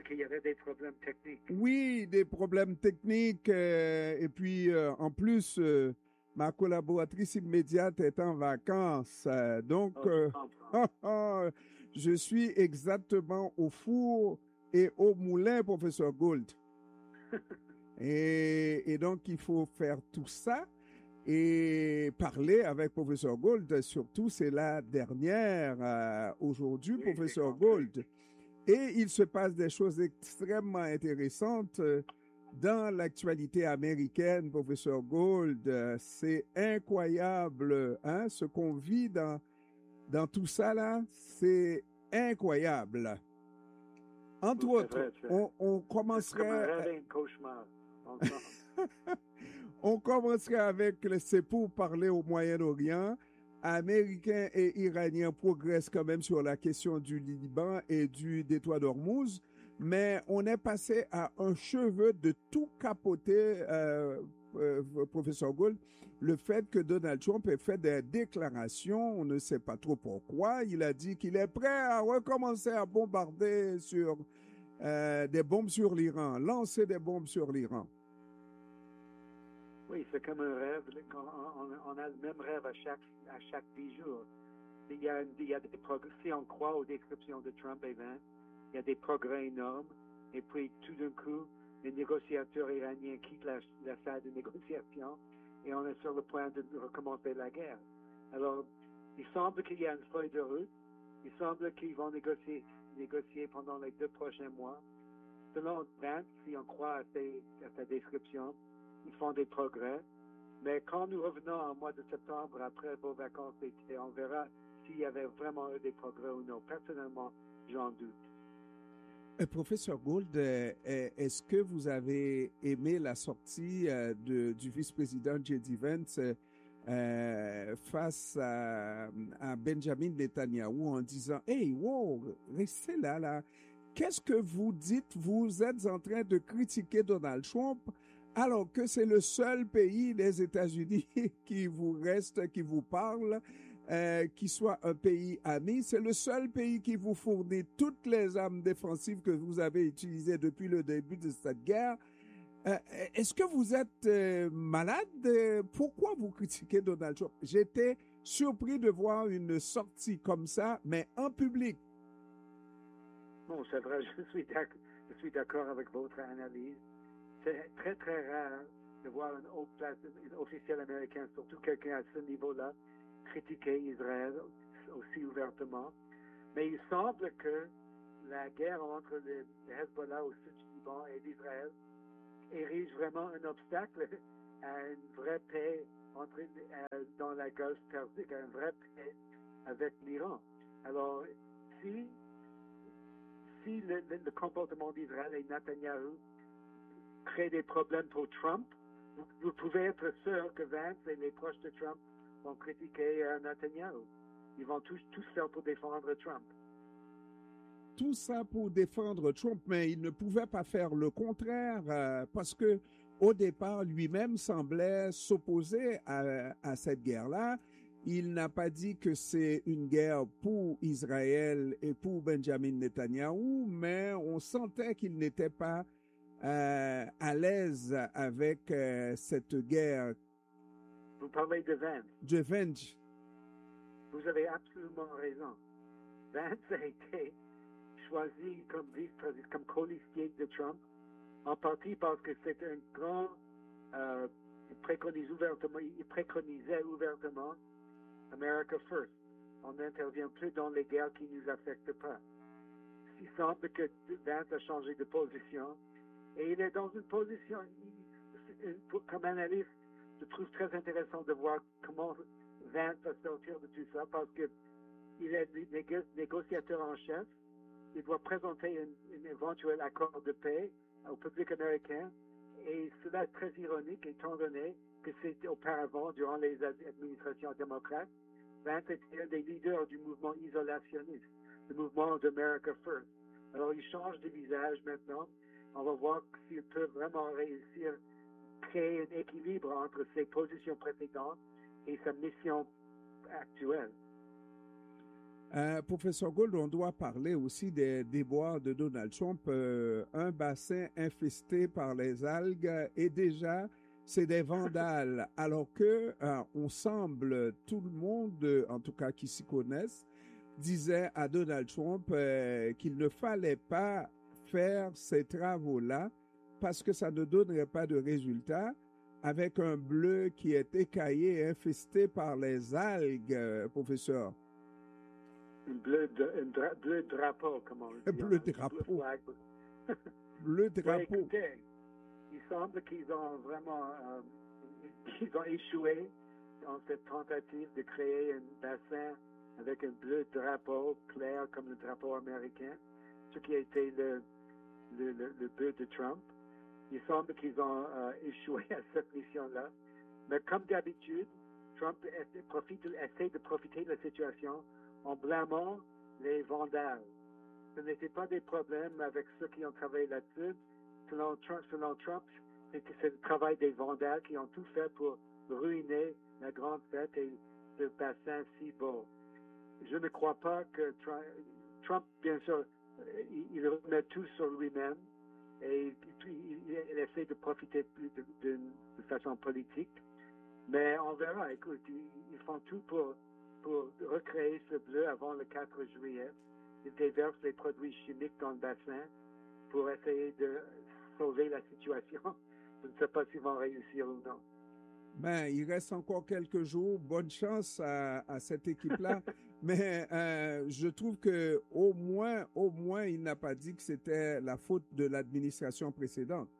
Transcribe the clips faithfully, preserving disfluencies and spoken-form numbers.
qu'il y avait des problèmes techniques. Oui, des problèmes techniques. Euh, et puis, euh, en plus, euh, ma collaboratrice immédiate est en vacances. Euh, donc, Oh, euh, je comprends. je suis exactement au four et au moulin, professeur Gould. et, et donc, il faut faire tout ça et parler avec professeur Gould. Surtout, c'est la dernière euh, aujourd'hui, Oui, professeur j'ai compris. Gould. Et il se passe des choses extrêmement intéressantes euh, dans l'actualité américaine, professeur Gould. Euh, C'est incroyable, hein, ce qu'on vit dans, dans tout ça là, c'est incroyable. Entre Oui, c'est autres, vrai. C'est on, on c'est comme un commencerait, rêve et un cauchemar ensemble. on commencerait avec le c'est pour parler au Moyen-Orient. Américains et Iraniens progressent quand même sur la question du Liban et du détroit d'Ormuz, mais on est passé à un cheveu de tout capoter, euh, euh, professeur Gould, le fait que Donald Trump ait fait des déclarations, on ne sait pas trop pourquoi, il a dit qu'il est prêt à recommencer à bombarder sur euh, des bombes sur l'Iran, lancer des bombes sur l'Iran. Oui, c'est comme un rêve. On, on, on a le même rêve à chaque, à chaque dix jours. Il y a, il y a des progrès. Si on croit aux descriptions de Trump et Vance, il y a des progrès énormes. Et puis, tout d'un coup, les négociateurs iraniens quittent la, la salle de négociation et on est sur le point de recommencer la guerre. Alors, il semble qu'il y a une feuille de route. Il semble qu'ils vont négocier, négocier pendant les deux prochains mois. Selon Vance, si on croit à, ses, à sa description, ils font des progrès. Mais quand nous revenons au mois de septembre, après vos vacances d'été, on verra s'il y avait vraiment eu des progrès ou non. Personnellement, j'en doute. Euh, professeur Gould, euh, est-ce que vous avez aimé la sortie euh, de, du vice-président J D Vance euh, face à, à Benjamin Netanyahu en disant « Hey, wow, restez là, là. Qu'est-ce que vous dites? Vous êtes en train de critiquer Donald Trump alors que c'est le seul pays des États-Unis qui vous reste, qui vous parle. » Euh, qui soit un pays ami. C'est le seul pays qui vous fournit toutes les armes défensives que vous avez utilisées depuis le début de cette guerre. Euh, est-ce que vous êtes euh, malade? Pourquoi vous critiquez Donald Trump? J'étais surpris de voir une sortie comme ça, mais en public. Bon, c'est vrai, je suis d'accord, je suis d'accord avec votre analyse. C'est très, très rare de voir une haute place, un officiel américain, surtout quelqu'un à ce niveau-là, critiquer Israël aussi ouvertement. Mais il semble que la guerre entre le Hezbollah au sud du Liban et l'Israël érige vraiment un obstacle à une vraie paix entre, euh, dans la Golfe Persique, à une vraie paix avec l'Iran. Alors, si, si le, le, le comportement d'Israël et Netanyahu crée des problèmes pour Trump, vous, vous pouvez être sûr que Vance et les proches de Trump vont critiquer euh, Netanyahu. Ils vont tous, tous faire pour défendre Trump. Tout ça pour défendre Trump, mais il ne pouvait pas faire le contraire euh, parce que au départ, lui-même semblait s'opposer à, à cette guerre-là. Il n'a pas dit que c'est une guerre pour Israël et pour Benjamin Netanyahu, mais on sentait qu'il n'était pas euh, à l'aise avec euh, cette guerre. Vous parlez de Vance. De Vance. Vous avez absolument raison. Vance a été choisi comme vice-président, comme colistier de Trump, en partie parce que c'est un grand, euh, il préconise ouvertement, il préconisait ouvertement America First. On n'intervient plus dans les guerres qui ne nous affectent pas. Il semble que Vance a changé de position et il est dans une position, il, comme analyste, je trouve très intéressant de voir comment Vance va sortir de tout ça parce que il est négo négociateur en chef. Il doit présenter un, un éventuel accord de paix au public américain. Et cela est très ironique étant donné que c'était auparavant, durant les administrations démocrates, Vance était un des leaders du mouvement isolationniste, le mouvement d'America First. Alors il change de visage maintenant. On va voir s'il peut vraiment réussir à créer un équilibre entre ses positions précédentes et sa mission actuelle. Euh, professeur Gold, on doit parler aussi des déboires de Donald Trump, euh, un bassin infesté par les algues et déjà c'est des vandales, alors que euh, on semble, tout le monde, euh, en tout cas qui s'y connaissent, disait à Donald Trump euh, qu'il ne fallait pas faire ces travaux-là parce que ça ne donnerait pas de résultat avec un bleu qui est écaillé et infesté par les algues, euh, professeur. Un bleu, de, un dra, bleu drapeau, comme on dit. Bleu Bleu drapeau. flag. Bleu Ouais, drapeau. écoutez, il semble qu'ils ont vraiment euh, qu'ils ont échoué dans cette tentative de créer un bassin avec un bleu drapeau clair comme le drapeau américain, ce qui a été le, le, le, le but de Trump. Il semble qu'ils ont euh, échoué à cette mission-là. Mais comme d'habitude, Trump essaie, profite, essaie de profiter de la situation en blâmant les vandales. Ce n'était pas des problèmes avec ceux qui ont travaillé là-dessus. Selon Trump, selon Trump, c'était c'est le travail des vandales qui ont tout fait pour ruiner la grande fête et le bassin si beau. Je ne crois pas que Trump, Trump bien sûr, il, il remet tout sur lui-même et il, il, il essaie de profiter de, de, de façon politique. Mais on verra. Écoute, ils, ils font tout pour, pour recréer ce bleu avant le quatre juillet. Ils déversent les produits chimiques dans le bassin pour essayer de sauver la situation. Je ne sais pas s'ils vont réussir ou non. Ben, il reste encore quelques jours. Bonne chance à, à cette équipe-là. Mais euh, je trouve que au moins, au moins, il n'a pas dit que c'était la faute de l'administration précédente.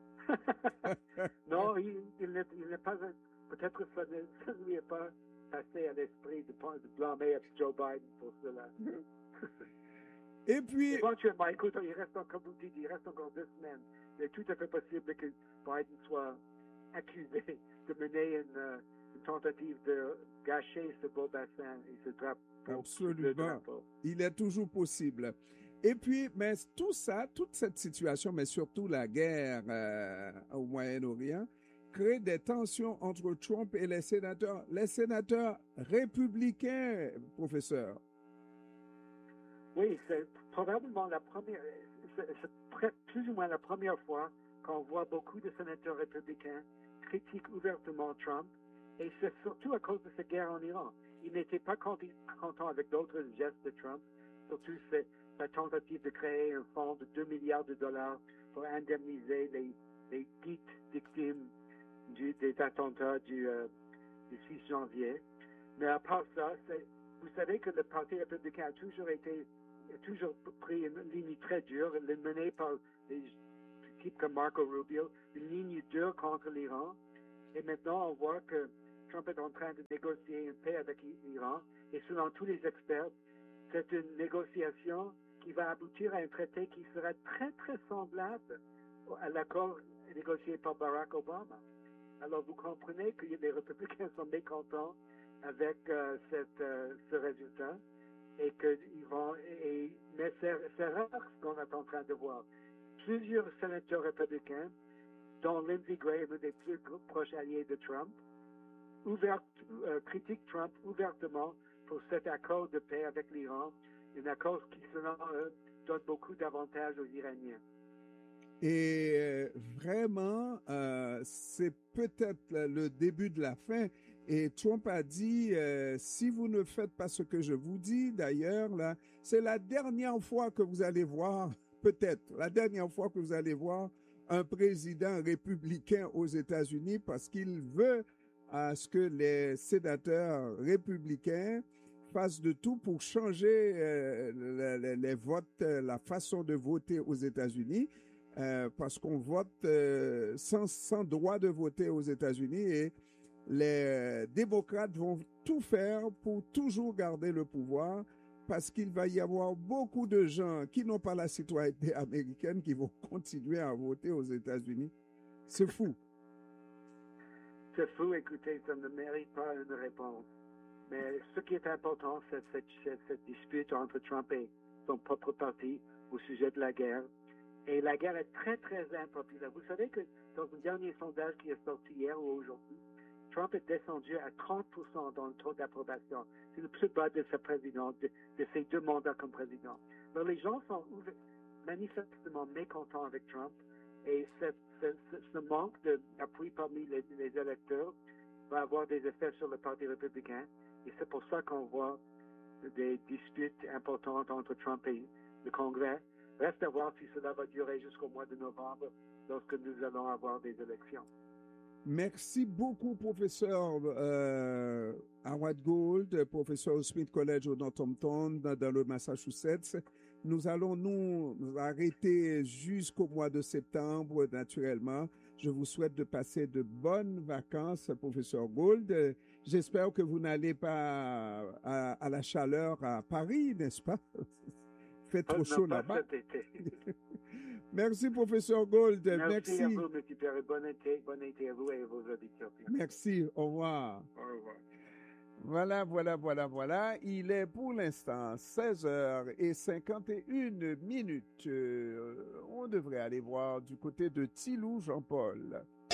Non, il, il n'est pas. Peut-être que ça ne ça lui est pas passé à l'esprit de, de blâmer Joe Biden pour cela. Et puis. Éventuellement, écoute, il reste encore, comme vous dites, il reste encore deux semaines. Il est tout à fait possible que Biden soit accusé de mener une, une tentative de gâcher ce beau bassin et ce drapeau. Absolument. Drapeau. Il est toujours possible. Et puis, mais tout ça, toute cette situation, mais surtout la guerre euh, au Moyen-Orient, crée des tensions entre Trump et les sénateurs, les sénateurs républicains, professeur. Oui, c'est probablement la première, c'est, c'est plus ou moins la première fois qu'on voit beaucoup de sénateurs républicains critiquent ouvertement Trump, et c'est surtout à cause de cette guerre en Iran. Ils n'étaient pas contents avec d'autres gestes de Trump, surtout sa tentative de créer un fonds de deux milliards de dollars pour indemniser les, les dites victimes du, des attentats du, euh, du six janvier. Mais à part ça, c'est, vous savez que le Parti républicain a toujours été, a toujours pris une ligne très dure, menée par des types comme Marco Rubio, une ligne dure contre l'Iran. Et maintenant, on voit que Trump est en train de négocier une paix avec l'Iran. Et selon tous les experts, c'est une négociation qui va aboutir à un traité qui sera très, très semblable à l'accord négocié par Barack Obama. Alors, vous comprenez que les républicains sont mécontents avec euh, cette, euh, ce résultat et qu'ils vont. Et, mais c'est, c'est rare ce qu'on est en train de voir. Plusieurs sénateurs républicains, dont Lindsey Graham, un des plus proches alliés de Trump, ouvert, euh, critiquent Trump ouvertement pour cet accord de paix avec l'Iran, un accord qui, selon eux, donne beaucoup d'avantages aux Iraniens. Et euh, vraiment, euh, c'est peut-être le début de la fin. Et Trump a dit, euh, si vous ne faites pas ce que je vous dis, d'ailleurs, là, c'est la dernière fois que vous allez voir, peut-être, la dernière fois que vous allez voir un président républicain aux États-Unis parce qu'il veut à ce que les sénateurs républicains fassent de tout pour changer euh, les, les votes, la façon de voter aux États-Unis. Euh, parce qu'on vote euh, sans, sans droit de voter aux États-Unis et les démocrates vont tout faire pour toujours garder le pouvoir parce qu'il va y avoir beaucoup de gens qui n'ont pas la citoyenneté américaine qui vont continuer à voter aux États-Unis. C'est fou. C'est fou, écoutez, ça ne mérite pas une réponse. Mais ce qui est important, c'est cette, cette, cette dispute entre Trump et son propre parti au sujet de la guerre. Et la guerre est très, très impopulaire. Vous savez que dans un dernier sondage qui est sorti hier ou aujourd'hui, Trump est descendu à trente pour cent dans le taux d'approbation. C'est le plus bas de sa présidence, de, de ses deux mandats comme président. Alors, les gens sont manifestement mécontents avec Trump et ce, ce, ce, ce manque d'appui parmi les, les électeurs va avoir des effets sur le Parti républicain. Et c'est pour ça qu'on voit des disputes importantes entre Trump et le Congrès. Reste à voir si cela va durer jusqu'au mois de novembre, lorsque nous allons avoir des élections. Merci beaucoup, professeur euh, Howard Gould, professeur au Smith College au Northampton, dans le Massachusetts. Nous allons nous arrêter jusqu'au mois de septembre, naturellement. Je vous souhaite de passer de bonnes vacances, professeur Gould. J'espère que vous n'allez pas à, à la chaleur à Paris, n'est-ce pas? Fait trop chaud là-bas. Merci, professeur Gould. Merci, Merci à vous, M. Perry. Bon été, bon été à vous et à vos auditeurs. Merci. Au revoir. Au revoir. Voilà, voilà, voilà, voilà. Il est pour l'instant seize heures cinquante et une minutes. Euh, on devrait aller voir du côté de Thilou Jean-Paul.